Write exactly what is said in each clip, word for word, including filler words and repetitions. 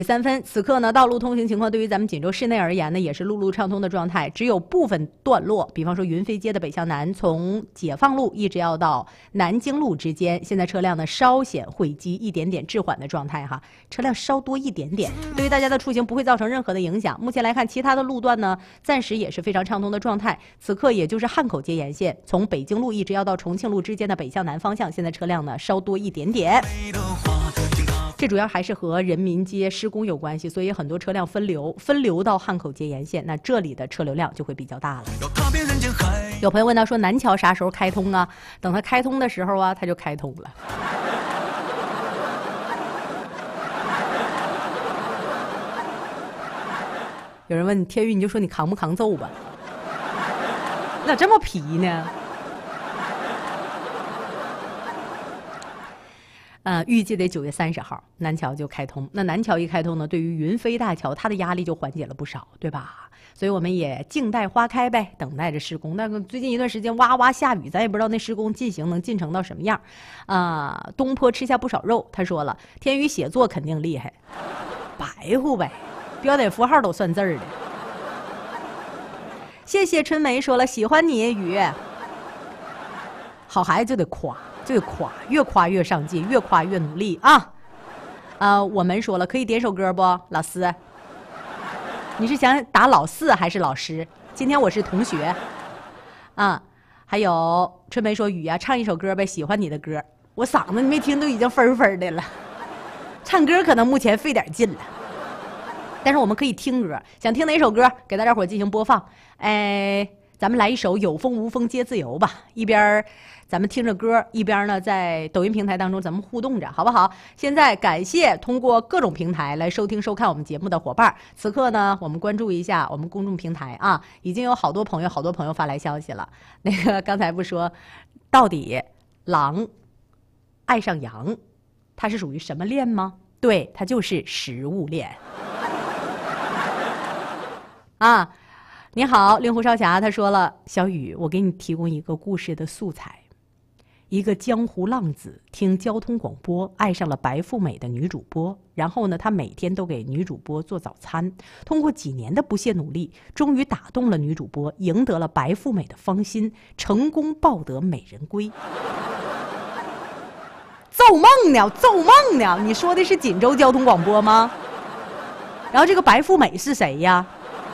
三分，此刻呢，道路通行情况对于咱们锦州市内而言呢，也是路路畅通的状态，只有部分段落，比方说云飞街的北向南，从解放路一直要到南京路之间，现在车辆呢稍显汇集，一点点滞缓的状态哈，车辆稍多一点点，对于大家的出行不会造成任何的影响。目前来看，其他的路段呢，暂时也是非常畅通的状态。此刻也就是汉口街沿线，从北京路一直要到重庆路之间的北向南方向，现在车辆呢稍多一点点。这主要还是和人民街施工有关系，所以很多车辆分流，分流到汉口街沿线，那这里的车流量就会比较大了。有朋友问到说，南桥啥时候开通啊？等它开通的时候啊，它就开通了。有人问天宇，你就说你扛不扛揍吧？你咋这么皮呢？呃，预计得九月三十号南桥就开通。那南桥一开通呢，对于云飞大桥它的压力就缓解了不少，对吧？所以我们也静待花开呗，等待着施工。那个最近一段时间哇哇下雨，咱也不知道那施工进行能进程到什么样。啊、呃，东坡吃下不少肉，他说了，天宇写作肯定厉害，白乎呗，标点符号都算字儿的。谢谢春梅说了，喜欢你雨，好孩子就得夸。就得夸，越夸越上进，越夸越努力啊！呃，我们说了，可以点首歌不，老师？你是想打老四还是老师？今天我是同学啊。还有春梅说雨呀、啊，唱一首歌呗，喜欢你的歌。我嗓子你没听都已经分分的了，唱歌可能目前费点劲了，但是我们可以听歌，想听哪首歌，给大家伙进行播放。哎，咱们来一首《有风无风皆自由》吧，一边咱们听着歌，一边呢在抖音平台当中咱们互动着，好不好？现在感谢通过各种平台来收听收看我们节目的伙伴。此刻呢，我们关注一下我们公众平台啊，已经有好多朋友好多朋友发来消息了。那个刚才不说，到底狼爱上羊，它是属于什么链吗？对，它就是食物链。啊，你好，令狐少侠，他说了，小雨，我给你提供一个故事的素材。一个江湖浪子听交通广播，爱上了白富美的女主播，然后呢，他每天都给女主播做早餐。通过几年的不懈努力，终于打动了女主播，赢得了白富美的芳心，成功抱得美人归。奏梦呢？奏梦呢？你说的是锦州交通广播吗？然后这个白富美是谁呀？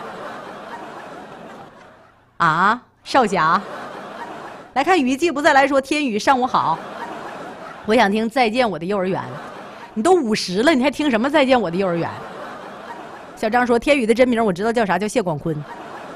啊，少侠。来看雨季不再来说，天宇上午好，我想听再见我的幼儿园。你都五十了，你还听什么再见我的幼儿园？小张说，天宇的真名我知道叫啥，叫谢广坤。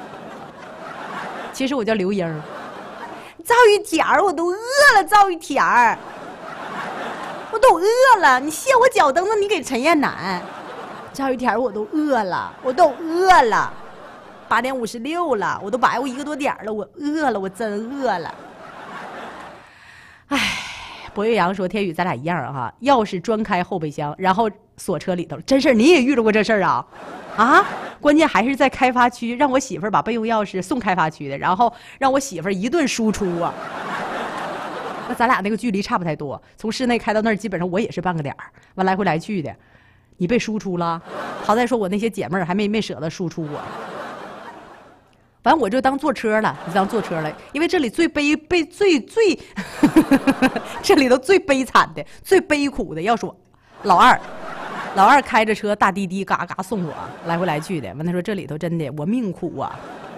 其实我叫刘英。赵玉田儿，我都饿了，赵玉田儿，我都饿了，你卸我脚蹬子，你给陈彦南。赵玉田儿，我都饿了，我都饿了，八点五十六了，我都白我一个多点了，我饿了，我真饿了。唉，博岳阳说，天宇咱俩一样哈，钥匙专开后备箱，然后锁车里头。真事儿，你也遇着过这事儿啊？啊，关键还是在开发区，让我媳妇儿把备用钥匙送开发区的，然后让我媳妇儿一顿输出啊。那咱俩那个距离差不太多，从室内开到那儿，基本上我也是半个点儿，完来回来去的。你被输出了，好在说我那些姐妹儿还没没舍得输出我。反正我就当坐车了，就当坐车了，因为这里最悲悲最最，这里头最悲惨的、最悲苦的，要说老二，老二开着车大滴滴嘎嘎送我来回来去的。完他说这里头真的我命苦啊！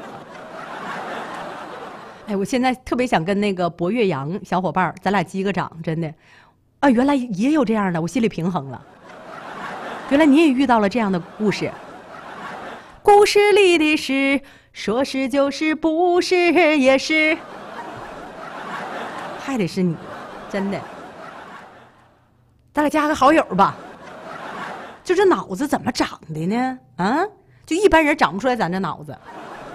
哎，我现在特别想跟那个博岳阳小伙伴咱俩击个掌，真的啊，原来也有这样的，我心里平衡了。原来你也遇到了这样的故事，故事里的事。说是就是，不是也是，还得是你，真的。咱俩加个好友吧。就这脑子怎么长的呢？啊，就一般人长不出来咱这脑子。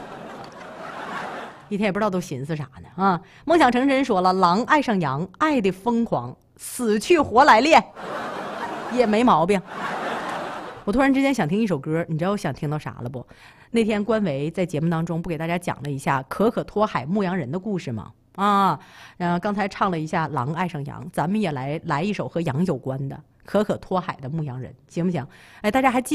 一天也不知道都寻思啥呢啊！梦想成真说了，狼爱上羊，爱的疯狂，死去活来练，也没毛病。我突然之间想听一首歌，你知道我想听到啥了不？那天关维在节目当中不给大家讲了一下可可托海牧羊人的故事吗？啊，呃，刚才唱了一下《狼爱上羊》，咱们也来来一首和羊有关的可可托海的牧羊人，行不行？哎，大家还记